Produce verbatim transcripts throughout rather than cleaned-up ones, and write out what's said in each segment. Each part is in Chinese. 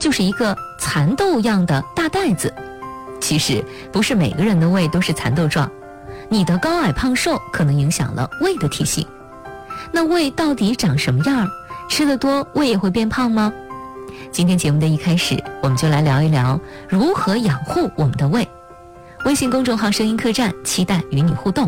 就是一个蚕豆样的大袋子。其实不是每个人的胃都是蚕豆状，你的高矮胖瘦可能影响了胃的体型。那胃到底长什么样？吃得多胃也会变胖吗？今天节目的一开始，我们就来聊一聊如何养护我们的胃。微信公众号声音客栈，期待与你互动。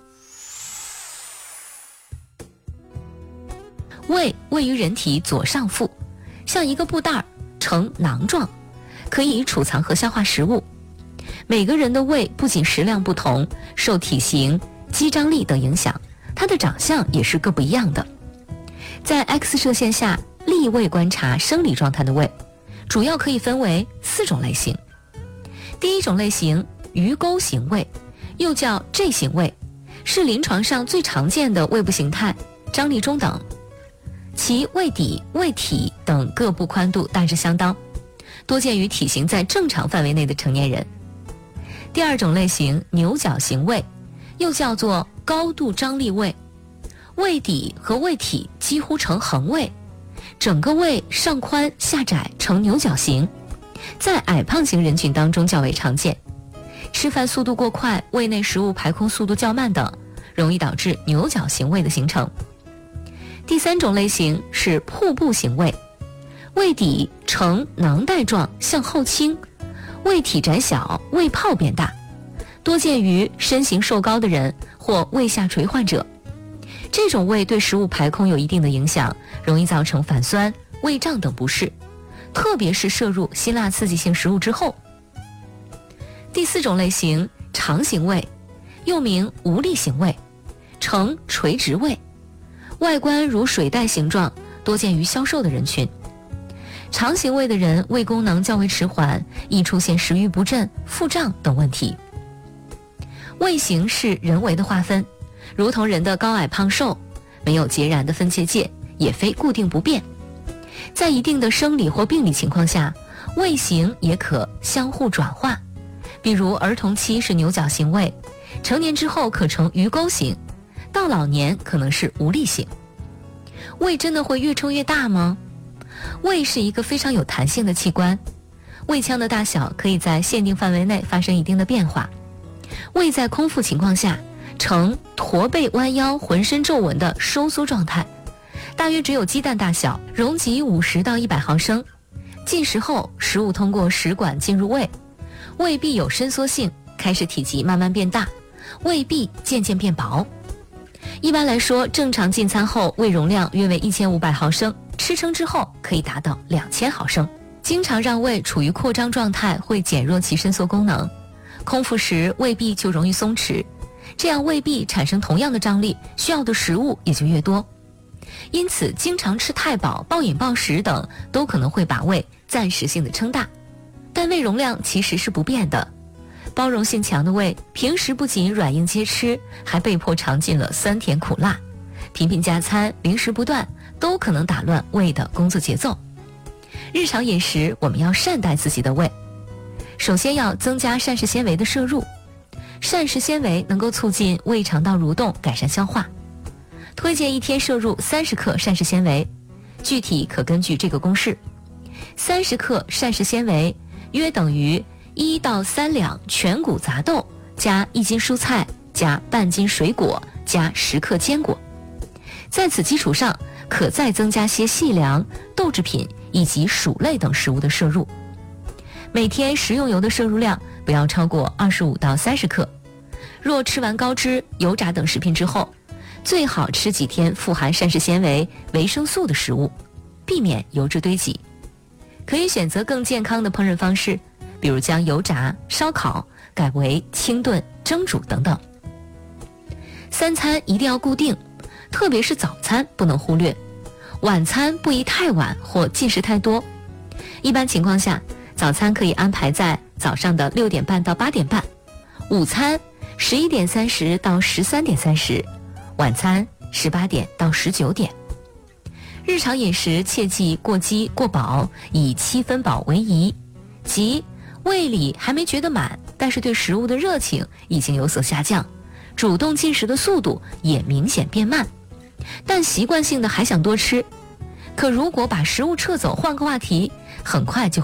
胃位于人体左上腹，像一个布袋，呈囊状，可以储藏和消化食物。每个人的胃不仅食量不同，受体型、肌张力等影响，它的长相也是各不一样的。在 X 射线下立位观察生理状态的胃，主要可以分为四种类型。第一种类型，鱼钩型胃，又叫 J 型胃，是临床上最常见的胃部形态，张力中等，其胃底、胃体等各部宽度大致相当，多见于体型在正常范围内的成年人。第二种类型，牛角型胃，又叫做高度张力胃，胃底和胃体几乎呈横位，整个胃上宽下窄呈牛角形，在矮胖型人群当中较为常见。吃饭速度过快，胃内食物排空速度较慢等，容易导致牛角型胃的形成。第三种类型是瀑布型胃，胃底呈囊袋状向后倾，胃体窄小，胃泡变大，多见于身形瘦高的人或胃下垂患者。这种胃对食物排空有一定的影响，容易造成反酸、胃胀等不适，特别是摄入辛辣刺激性食物之后。第四种类型，肠型胃，又名无力型胃，呈垂直胃，外观如水袋形状，多见于消瘦的人群。肠型胃的人胃功能较为迟缓，易出现食欲不振、腹胀等问题。胃型是人为的划分，如同人的高矮胖瘦，没有截然的分界界，也非固定不变。在一定的生理或病理情况下，胃型也可相互转化，比如儿童期是牛角型胃，成年之后可成鱼钩型，到老年可能是无力型。胃真的会越撑越大吗？胃是一个非常有弹性的器官，胃腔的大小可以在限定范围内发生一定的变化。胃在空腹情况下呈驼背弯腰、浑身皱纹的收缩状态，大约只有鸡蛋大小，容积五十到一百毫升。进食后，食物通过食管进入胃，胃壁有伸缩性，开始体积慢慢变大，胃壁渐渐变薄。一般来说，正常进餐后胃容量约为一千五百毫升，吃撑之后可以达到两千毫升。经常让胃处于扩张状态会减弱其伸缩功能，空腹时胃壁就容易松弛，这样胃壁产生同样的张力，需要的食物也就越多。因此经常吃太饱、暴饮暴食等都可能会把胃暂时性的撑大，但胃容量其实是不变的。包容性强的胃，平时不仅软硬皆吃，还被迫尝尽了酸甜苦辣，频频加餐、零食不断，都可能打乱胃的工作节奏。日常饮食我们要善待自己的胃，首先要增加膳食纤维的摄入，膳食纤维能够促进胃肠道蠕动，改善消化。推荐一天摄入三十克膳食纤维，具体可根据这个公式：三十克膳食纤维约等于一到三两全谷杂豆加一斤蔬菜加半斤水果加十克坚果。在此基础上，可再增加些细粮、豆制品以及薯类等食物的摄入。每天食用油的摄入量不要超过二十五到三十克。若吃完高脂、油炸等食品之后，最好吃几天富含膳食纤维、维生素的食物，避免油脂堆积。可以选择更健康的烹饪方式，比如将油炸、烧烤改为清炖、蒸煮等等。三餐一定要固定，特别是早餐不能忽略，晚餐不宜太晚或进食太多。一般情况下，早餐可以安排在早上的六点半到八点半，午餐十一点三十到十三点三十，晚餐十八点到十九点。日常饮食切忌过饥过饱，以七分饱为宜，即胃里还没觉得满，但是对食物的热情已经有所下降，主动进食的速度也明显变慢，但习惯性的还想多吃。可如果把食物撤走，换个话题，很快就